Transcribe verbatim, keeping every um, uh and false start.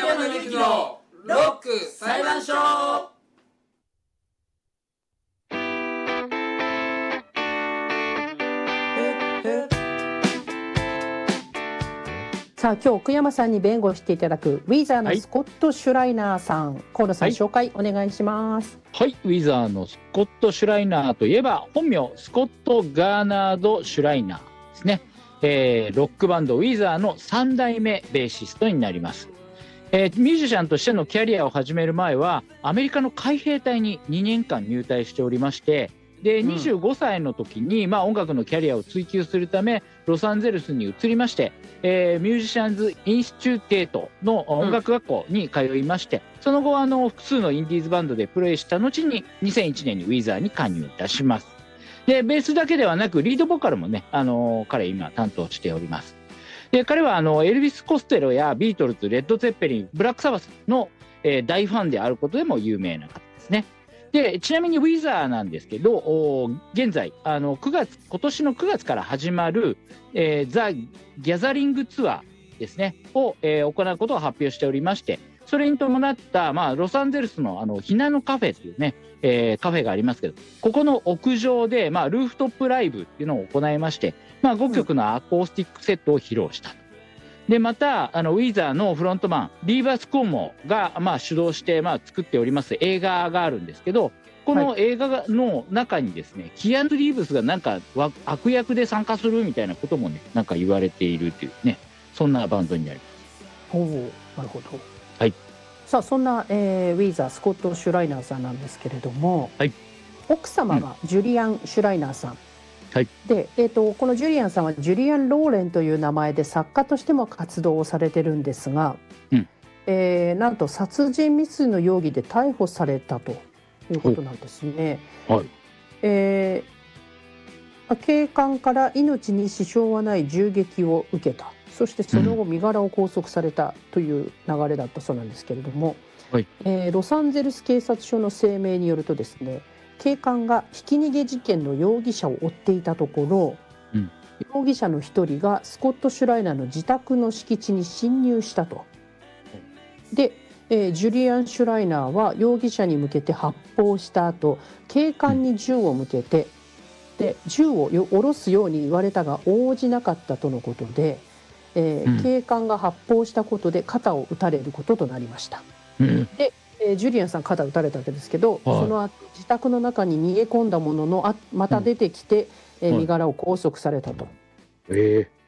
山のゆきのロック裁判所。 さあ今日奥山さんに弁護していただくウィザーのスコット・シュライナーさん、はい、河野さん、はい、紹介お願いします。 はい、ウィザーのスコット・シュライナーといえば本名スコット・ガーナード・シュライナーですね。えー、ロックバンドウィザーのさん代目ベーシストになります。えー、ミュージシャンとしてのキャリアを始める前はアメリカの海兵隊ににねんかん入隊しておりまして、でにじゅうごさいの時に、まあ、音楽のキャリアを追求するためロサンゼルスに移りまして、えー、ミュージシャンズ・インスチューテートの音楽学校に通いまして、うん、その後あの複数のインディーズバンドでプレーした後ににせんいちねんにウィザーに加入いたします。でベースだけではなくリードボーカルもね、あのー、彼今担当しております。で彼はあのエルビス・コステロやビートルズ、レッド・ゼッペリン、ブラック・サバスの、えー、大ファンであることでも有名な方ですね。でちなみにウィザーなんですけど、現在あのくがつ今年のくがつから始まる、えー、ザ・ギャザリングツアーですねを、えー、行うことを発表しておりまして、それに伴った、まあ、ロサンゼルスのあのひなのカフェというね、えー、カフェがありますけど、ここの屋上で、まあ、ルーフトップライブっていうのを行いまして、まあ、ごきょくのアコースティックセットを披露したと。でまたあのウィザーのフロントマンリーバース・コンモが、まあ、主導して、まあ、作っております映画があるんですけど、この映画の中にですね、はい、キアヌ・リーブスがなんか悪役で参加するみたいなこともね、なんか言われているというね、そんなバンドになります。 おお、なるほど。 はい。 さあそんな、えー、ウィザースコット・シュライナーさんなんですけれども、はい、奥様はジュリアン・シュライナーさん、うん、はい、で、えーと、このジュリアンさんはジュリアン・ローレンという名前で作家としても活動をされてるんですが、うん、えー、なんと殺人未遂の容疑で逮捕されたということなんですね。はい、えー、警官から命に支障はない銃撃を受けた、そしてその後身柄を拘束されたという流れだったそうなんですけれども、はい、えー、ロサンゼルス警察署の声明によるとですね、警官がひき逃げ事件の容疑者を追っていたところ、うん、容疑者の一人がスコット・シュライナーの自宅の敷地に侵入したと。で、えー、ジュリアン・シュライナーは容疑者に向けて発砲した後、警官に銃を向けて、うん、で銃を下ろすように言われたが応じなかったとのことで、えーうん、警官が発砲したことで肩を撃たれることとなりました。うん、でえー、ジュリアンさん肩撃たれたわけですけど、はい、その後自宅の中に逃げ込んだもののあまた出てきて、うん、えー、身柄を拘束されたと。えー